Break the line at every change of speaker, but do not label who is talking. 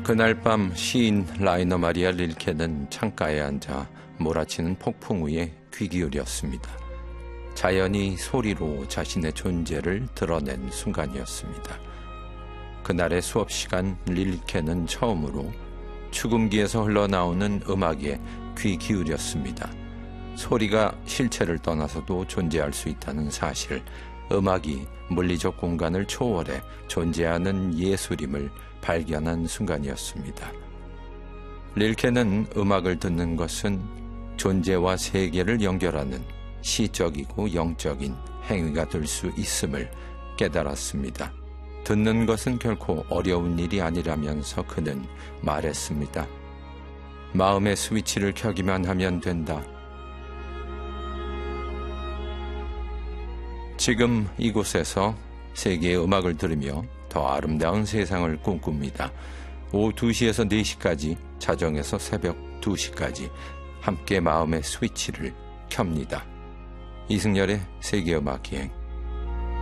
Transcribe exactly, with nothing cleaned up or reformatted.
그날 밤 시인 라이너 마리아 릴케는 창가에 앉아 몰아치는 폭풍 위에 귀 기울였습니다. 자연이 소리로 자신의 존재를 드러낸 순간이었습니다. 그날의 수업 시간 릴케는 처음으로 축음기에서 흘러나오는 음악에 귀 기울였습니다. 소리가 실체를 떠나서도 존재할 수 있다는 사실, 음악이 물리적 공간을 초월해 존재하는 예술임을 발견한 순간이었습니다. 릴케는 음악을 듣는 것은 존재와 세계를 연결하는 시적이고 영적인 행위가 될 수 있음을 깨달았습니다. 듣는 것은 결코 어려운 일이 아니라면서 그는 말했습니다. 마음의 스위치를 켜기만 하면 된다. 지금 이곳에서 세계의 음악을 들으며 더 아름다운 세상을 꿈꿉니다. 오후 두 시에서 네 시까지, 자정에서 새벽 두 시까지 함께 마음의 스위치를 켭니다. 이승열의 세계음악 기행.